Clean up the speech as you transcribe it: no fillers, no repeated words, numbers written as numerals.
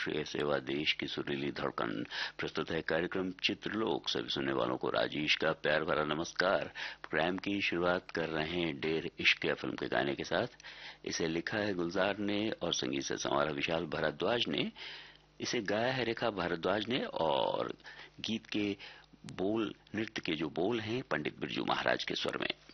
राष्ट्रीय सेवा देश की सुरीली धड़कन। प्रस्तुत है कार्यक्रम चित्रलोक। सभी सुनने वालों को राजेश का प्यार भरा नमस्कार। प्रोग्राम की शुरुआत कर रहे हैं डेर इश्क फिल्म के गाने के साथ। इसे लिखा है गुलजार ने और संगीत से संवारा विशाल भारद्वाज ने। इसे गाया है रेखा भारद्वाज ने और गीत के बोल, नृत्य के जो बोल हैं पंडित बिरजू महाराज के स्वर में।